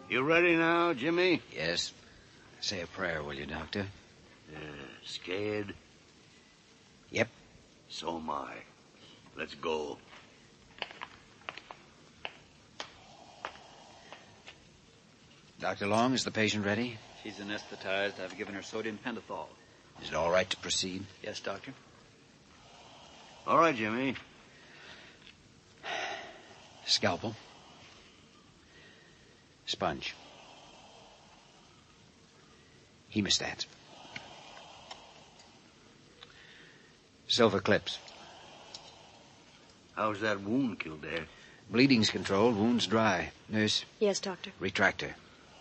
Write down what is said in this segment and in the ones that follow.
You ready now, Jimmy? Yes. Say a prayer, will you, Doctor? Scared? Yep. So am I. Let's go. Dr. Long, is the patient ready? She's anesthetized. I've given her sodium pentothal. Is it all right to proceed? Yes, Doctor. All right, Jimmy. Scalpel. Sponge. Hemostats. Silver clips. How's that wound, Kildare? Bleeding's controlled, wound's dry. Nurse, Yes, Doctor. retractor.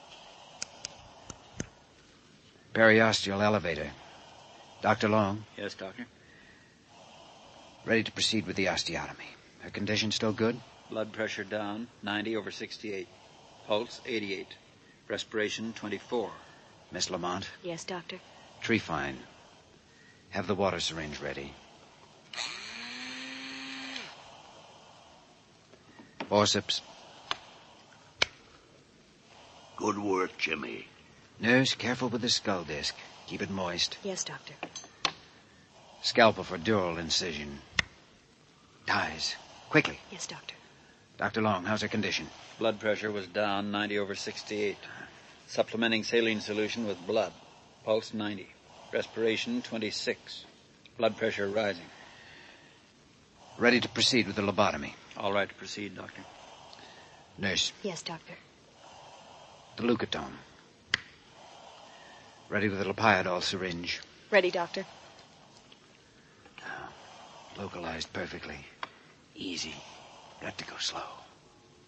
Periosteal elevator. Dr. Long, Yes, Doctor. ready to proceed with the osteotomy. Her condition still good? Blood pressure down, 90/68. Pulse, 88. Respiration, 24. Miss Lamont, Yes, Doctor. Trephine. Have the water syringe ready. Forceps. Good work, Jimmy. Nurse, careful with the skull disc. Keep it moist. Yes, Doctor. Scalpel for dural incision. Ties. Quickly. Yes, Doctor. Dr. Long, how's her condition? Blood pressure was down, 90/68. Supplementing saline solution with blood. Pulse, 90. Respiration, 26. Blood pressure rising. Ready to proceed with the lobotomy. All right to proceed, Doctor. Nurse, Yes, Doctor. the leucotome. Ready with the Lipiodol syringe. Ready, Doctor. Localized perfectly. Easy. Got to go slow.